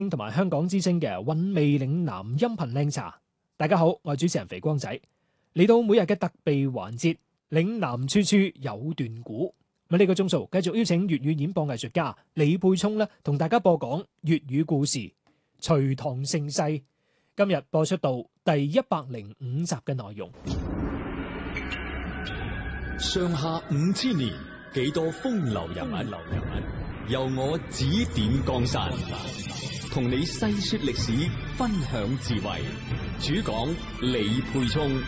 同埋香港之聲嘅韻味嶺南音頻靚茶。大家好，我係主持人肥光仔，嚟到每日嘅特備環節，嶺南處處有段古。咁呢個鐘數繼續邀請粵語演播藝術家李沛聰咧，同大家播講粵語故事《隋唐盛世》。今日播出到第105集嘅內容。 上下5000年，幾多風流人物，由我指點江山，同你細說歷史，分享智慧。主講李沛聰。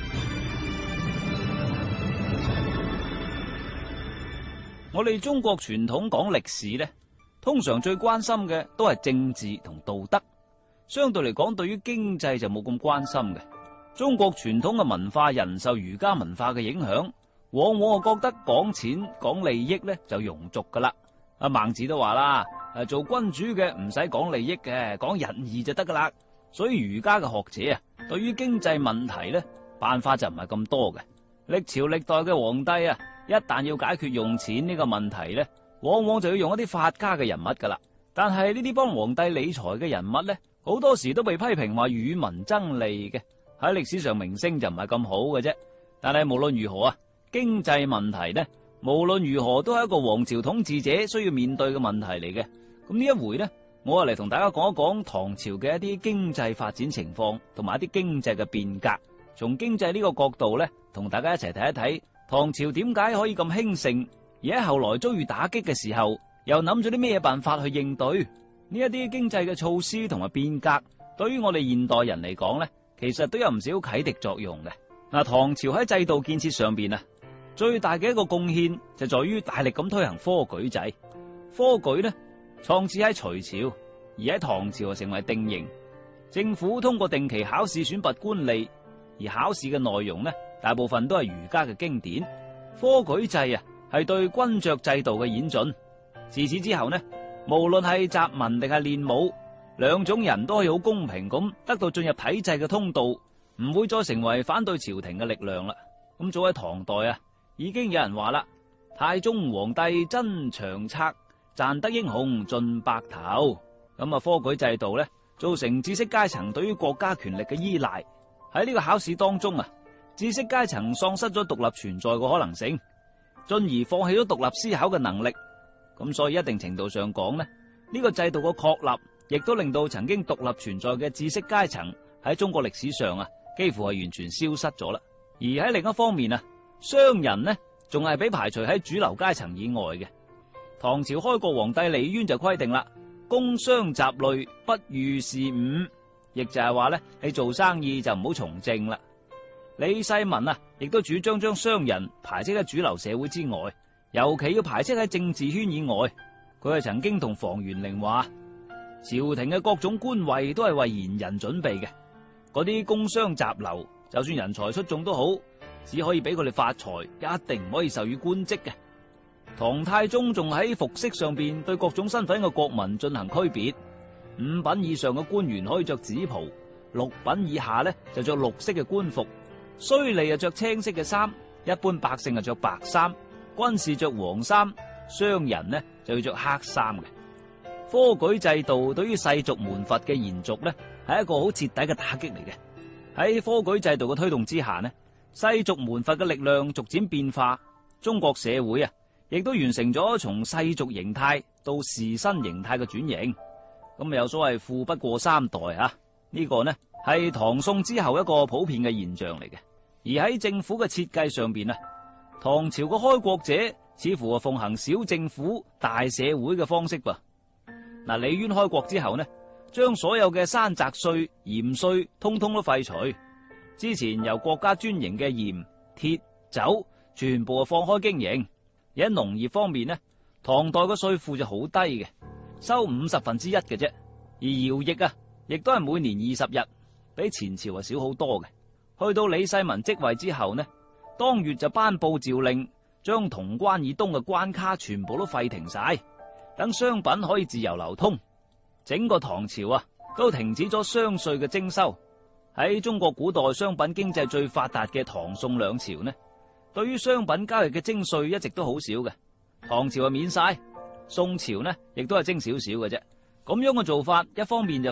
我哋中國傳統講歷史呢，通常最關心嘅都係政治同道德，相對嚟講，對於經濟就冇咁關心嘅。中國傳統嘅文化人受儒家文化嘅影響，往往覺得講錢講利益呢就庸俗噶啦。阿孟子都話啦，做君主嘅唔使講利益嘅，講仁義就得噶啦。所以儒家嘅學者啊，對於經濟問題呢，辦法就唔係咁多嘅。歷朝歷代嘅皇帝啊，一旦要解決用錢呢個問題呢，往往就要用一啲法家嘅人物噶啦。但係呢啲幫皇帝理財嘅人物呢，好多時都被批評話與民爭利嘅，喺歷史上名聲就唔係咁好嘅啫。但係無論如何啊，經濟問題呢，無論如何都係一個皇朝統治者需要面對嘅問題嚟嘅。咁呢一回呢，我啊嚟同大家講一講唐朝嘅一啲經濟發展情況，同埋一啲經濟嘅變革。從經濟呢個角度呢，同大家一齊睇一睇唐朝點解可以咁興盛，而喺後來遭遇打擊嘅時候，又諗咗啲咩辦法去應對呢一啲經濟嘅措施同埋變革。對於我哋現代人嚟講呢，其實都有唔少啟迪作用嘅。嗱，唐朝喺制度建設上邊啊，最大嘅一個貢獻就在於大力咁推行科舉制。科舉呢，創始喺隋朝，而喺唐朝就成為定型。政府通過定期考試選拔官吏，而考試嘅內容呢，大部分都係儒家嘅經典。科舉制啊，係對軍爵制度嘅演進。自此之後呢，無論係習文定係練武，兩種人都可以好公平咁得到進入體制嘅通道，唔會再成為反對朝廷嘅力量啦。咁早喺唐代啊，已經有人話啦，太宗皇帝真長策，賺得英雄盡白頭。咁啊，科舉制度呢，造成知識階層對於國家權力嘅依賴。喺呢個考試當中啊，知識階層喪失咗獨立存在嘅可能性，進而放棄咗獨立思考嘅能力。咁所以一定程度上講呢，呢個制度嘅確立，亦都令到曾經獨立存在嘅知識階層喺中國歷史上啊，幾乎係完全消失咗啦。而喺另一方面啊，商人呢，仲係被排除喺主流階層以外嘅。唐朝開國皇帝李淵就規定啦，工商雜類不遇事伍，亦就係話咧，你做生意就唔好從政啦。李世民啊，亦都主張將商人排斥喺主流社會之外，尤其要排斥喺政治圈以外。佢係曾經同房元齡話，朝廷嘅各種官位都係為賢人準備嘅，嗰啲工商雜流，就算人才出眾都好，只可以俾佢哋發財，一定唔可以授予官職嘅。唐太宗仲喺服飾上邊對各種身份嘅國民進行區別。5品以上嘅官員可以着紫袍，6品以下呢就着綠色嘅官服，稅吏就着青色嘅衫，一般百姓就着白衫，軍士着黃衫，商人呢就要着黑衫嘅。科舉制度對於世俗門閥嘅延續呢，係一個好徹底嘅打擊嚟嘅。喺科舉制度嘅推動之下呢，世俗門閥嘅力量逐漸變化，中國社會啊，亦都完成咗從世俗形態到士紳形態嘅轉型。咁有所謂富不過3代啊，呢個呢係唐宋之後一個普遍嘅現象嚟嘅。而喺政府嘅設計上邊啊，唐朝嘅開國者似乎係奉行小政府大社會嘅方式噃。嗱，李淵開國之後呢，將所有嘅山澤稅、鹽稅通通都廢除，之前由國家專營嘅鹽、鐵、酒全部放開經營。而喺農業方面呢，唐代嘅稅負就好低嘅，收1/50嘅啫。而徭役啊，亦都係每年20日，比前朝少好多嘅。去到李世民即位之後呢，當月就頒布詔令，將潼關以東嘅關卡全部都廢停晒，等商品可以自由流通。整個唐朝啊，都停止咗商稅嘅徵收。喺中國古代商品經濟最發達嘅唐宋兩朝呢，對於商品交易嘅徵稅一直都好少嘅。唐朝係免晒，宋朝呢亦都係徵少少嘅啫。 咁樣嘅做法，一方面就